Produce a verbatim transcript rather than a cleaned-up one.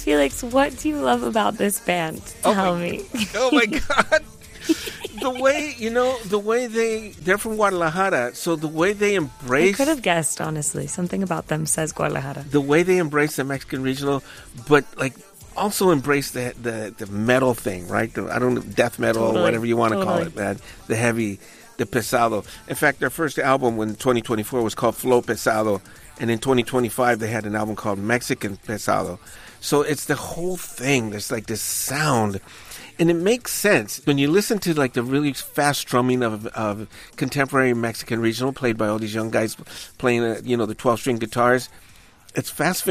Felix, what do you love about this band? Oh Tell my- me. Oh my God. The way, you know, the way they, they're from Guadalajara, so the way they I embrace, could have guessed, honestly. Something about them says Guadalajara. the way they embrace the Mexican regional, but like also embrace the the, the metal thing, right? The, I don't know, death metal Totally, or whatever you want to call totally. it, man. The heavy, the pesado. In fact, their first album in twenty twenty-four was called Flow Pesado, and in twenty twenty-five they had an album called Mexican Pesado. So it's the whole thing. There's like this sound. And it makes sense when you listen to like the really fast strumming of, of contemporary Mexican regional played by all these young guys playing, uh, you know, the twelve-string guitars. It's fast